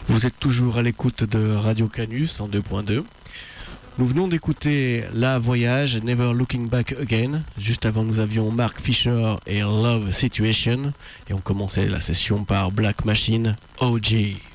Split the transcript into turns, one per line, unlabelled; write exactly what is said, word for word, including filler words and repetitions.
Vous êtes toujours à l'écoute de Radio Canus en deux point deux. Nous venons d'écouter La Voyage, Never Looking Back Again. Juste avant, nous avions Mark Fisher et Love Situation. Et on commençait la session par Black Machine, O G.